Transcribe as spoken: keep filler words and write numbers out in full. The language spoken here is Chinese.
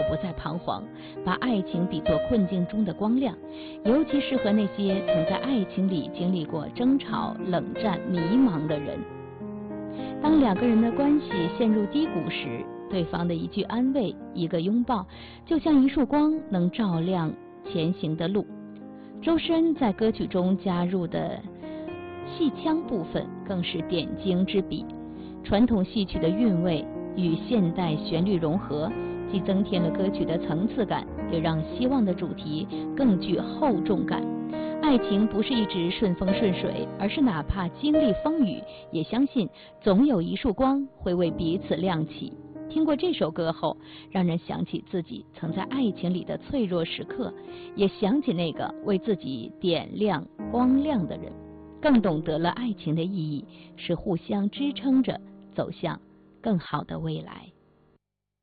不再彷徨，把爱情比作困境中的光亮，尤其适合那些曾在爱情里经历过争吵、冷战、迷茫的人。当两个人的关系陷入低谷时，对方的一句安慰，一个拥抱，就像一束光，能照亮前行的路。周深在歌曲中加入的戏腔部分更是点睛之笔，传统戏曲的韵味与现代旋律融合，既增添了歌曲的层次感，也让希望的主题更具厚重感。爱情不是一直顺风顺水，而是哪怕经历风雨，也相信总有一束光会为彼此亮起。听过这首歌后，让人想起自己曾在爱情里的脆弱时刻，也想起那个为自己点亮光亮的人，更懂得了爱情的意义是互相支撑着走向更好的未来。